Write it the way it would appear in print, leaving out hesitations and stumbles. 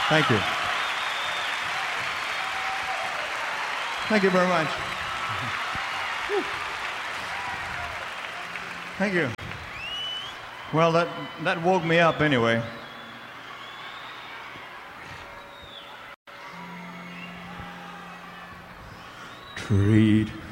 Thank you. Thank you very much. Thank you. Well, that woke me up anyway. Treat